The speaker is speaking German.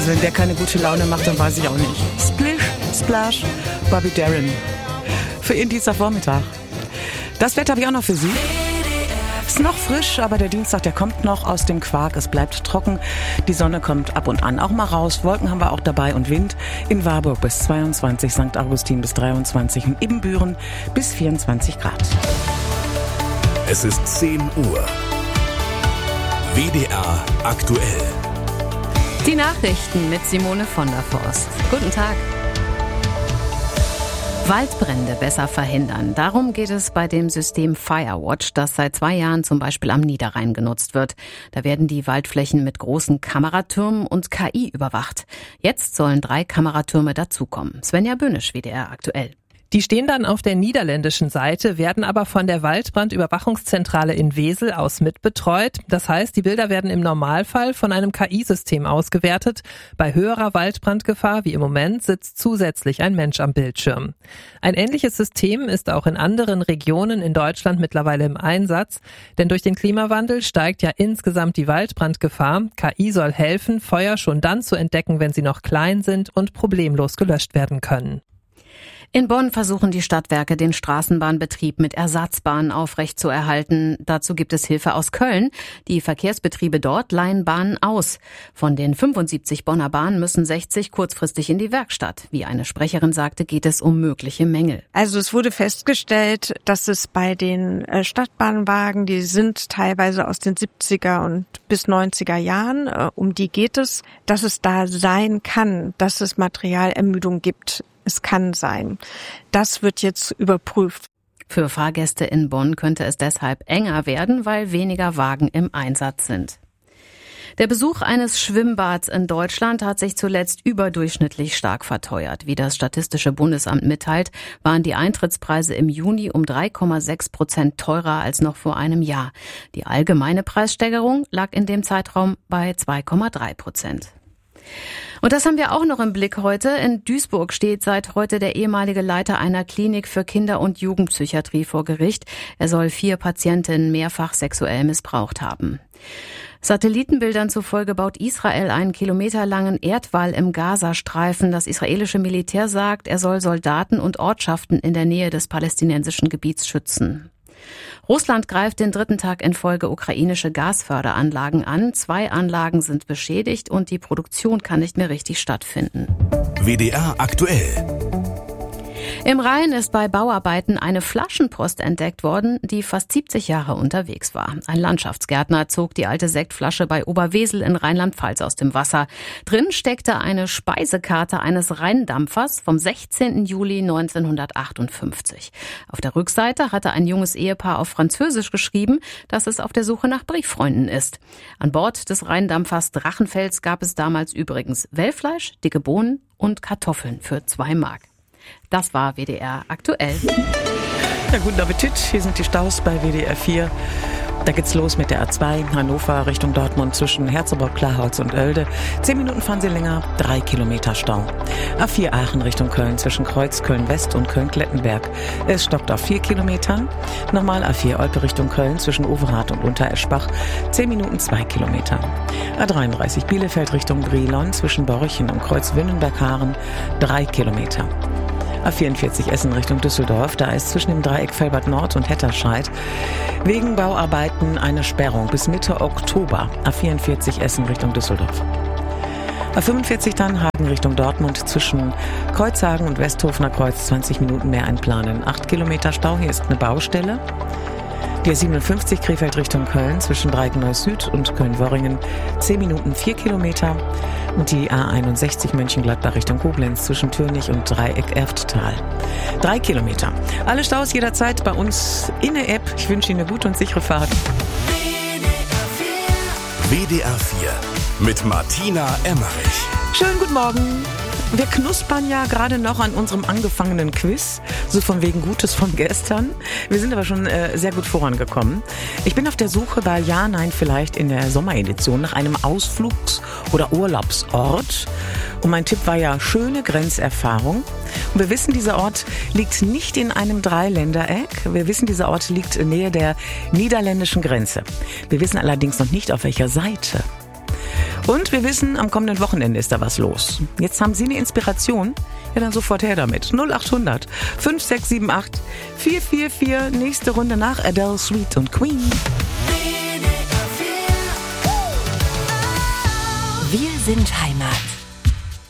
Also wenn der keine gute Laune macht, dann weiß ich auch nicht. Splish, Splash, Bobby Darin. Für Ihren Dienstagvormittag. Das Wetter habe ich auch noch für Sie. Ist noch frisch, aber der Dienstag, der kommt noch aus dem Quark. Es bleibt trocken. Die Sonne kommt ab und an auch mal raus. Wolken haben wir auch dabei und Wind. In Warburg bis 22, St. Augustin bis 23 und Ibbenbüren bis 24 Grad. Es ist 10 Uhr. WDR aktuell. Die Nachrichten mit Simone von der Forst. Guten Tag. Waldbrände besser verhindern. Darum geht es bei dem System Firewatch, das seit 2 Jahren zum Beispiel am Niederrhein genutzt wird. Da werden die Waldflächen mit großen Kameratürmen und KI überwacht. Jetzt sollen 3 Kameratürme dazukommen. Svenja Böhnisch, WDR aktuell. Die stehen dann auf der niederländischen Seite, werden aber von der Waldbrandüberwachungszentrale in Wesel aus mitbetreut. Das heißt, die Bilder werden im Normalfall von einem KI-System ausgewertet. Bei höherer Waldbrandgefahr wie im Moment sitzt zusätzlich ein Mensch am Bildschirm. Ein ähnliches System ist auch in anderen Regionen in Deutschland mittlerweile im Einsatz. Denn durch den Klimawandel steigt ja insgesamt die Waldbrandgefahr. KI soll helfen, Feuer schon dann zu entdecken, wenn sie noch klein sind und problemlos gelöscht werden können. In Bonn versuchen die Stadtwerke, den Straßenbahnbetrieb mit Ersatzbahnen aufrechtzuerhalten. Dazu gibt es Hilfe aus Köln. Die Verkehrsbetriebe dort leihen Bahnen aus. Von den 75 Bonner Bahnen müssen 60 kurzfristig in die Werkstatt. Wie eine Sprecherin sagte, geht es um mögliche Mängel. Also es wurde festgestellt, dass es bei den Stadtbahnwagen, die sind teilweise aus den 70er und bis 90er Jahren, um die geht es, dass es da sein kann, dass es Materialermüdung gibt. Es kann sein. Das wird jetzt überprüft. Für Fahrgäste in Bonn könnte es deshalb enger werden, weil weniger Wagen im Einsatz sind. Der Besuch eines Schwimmbads in Deutschland hat sich zuletzt überdurchschnittlich stark verteuert. Wie das Statistische Bundesamt mitteilt, waren die Eintrittspreise im Juni um 3,6% teurer als noch vor einem Jahr. Die allgemeine Preissteigerung lag in dem Zeitraum bei 2,3%. Und das haben wir auch noch im Blick heute. In Duisburg steht seit heute der ehemalige Leiter einer Klinik für Kinder- und Jugendpsychiatrie vor Gericht. Er soll 4 Patientinnen mehrfach sexuell missbraucht haben. Satellitenbildern zufolge baut Israel einen kilometerlangen Erdwall im Gazastreifen. Das israelische Militär sagt, er soll Soldaten und Ortschaften in der Nähe des palästinensischen Gebiets schützen. Russland greift den 3. Tag in Folge ukrainische Gasförderanlagen an. 2 Anlagen sind beschädigt und die Produktion kann nicht mehr richtig stattfinden. WDR aktuell. Im Rhein ist bei Bauarbeiten eine Flaschenpost entdeckt worden, die fast 70 Jahre unterwegs war. Ein Landschaftsgärtner zog die alte Sektflasche bei Oberwesel in Rheinland-Pfalz aus dem Wasser. Drin steckte eine Speisekarte eines Rheindampfers vom 16. Juli 1958. Auf der Rückseite hatte ein junges Ehepaar auf Französisch geschrieben, dass es auf der Suche nach Brieffreunden ist. An Bord des Rheindampfers Drachenfels gab es damals übrigens Wellfleisch, dicke Bohnen und Kartoffeln für 2 Mark. Das war WDR aktuell. Ja, guten Appetit. Hier sind die Staus bei WDR 4. Da geht's los mit der A2 Hannover Richtung Dortmund zwischen Herzogenburg, Klarholz und Oelde. 10 Minuten fahren Sie länger, 3 Kilometer Stau. A4 Aachen Richtung Köln zwischen Kreuz, Köln-West und Köln-Klettenberg. Es stoppt auf 4 Kilometern. Nochmal A4 Olpe Richtung Köln zwischen Overath und Untereschbach. 10 Minuten 2 Kilometer. A33 Bielefeld Richtung Brilon zwischen Borchen und Kreuz-Wünnenberg-Haaren 3 Kilometer. A44 Essen Richtung Düsseldorf, da ist zwischen dem Dreieck Velbert Nord und Hetterscheid wegen Bauarbeiten eine Sperrung bis Mitte Oktober. A44 Essen Richtung Düsseldorf. A45 Tannhagen Richtung Dortmund zwischen Kreuzhagen und Westhofener Kreuz 20 Minuten mehr einplanen. 8 Kilometer Stau, hier ist eine Baustelle. Die A57 Krefeld Richtung Köln zwischen Dreieck-Neuss Süd und Köln-Worringen 10 Minuten 4 Kilometer. Und die A61 Mönchengladbach Richtung Koblenz zwischen Türnich und Dreieck-Erfttal 3 Kilometer. Alle Staus jederzeit bei uns in der App. Ich wünsche Ihnen eine gute und sichere Fahrt. WDR 4 mit Martina Emmerich. Schönen guten Morgen. Wir knuspern ja gerade noch an unserem angefangenen Quiz, so von wegen Gutes von gestern. Wir sind aber schon sehr gut vorangekommen. Ich bin auf der Suche bei Ja, Nein vielleicht in der Sommeredition nach einem Ausflugs- oder Urlaubsort. Und mein Tipp war ja schöne Grenzerfahrung. Und wir wissen, dieser Ort liegt nicht in einem Dreiländereck. Wir wissen, dieser Ort liegt in Nähe der niederländischen Grenze. Wir wissen allerdings noch nicht, auf welcher Seite. Und wir wissen, am kommenden Wochenende ist da was los. Jetzt haben Sie eine Inspiration? Ja, dann sofort her damit. 0800 5678 444. Nächste Runde nach Adele, Sweet und Queen. Wir sind Heimat.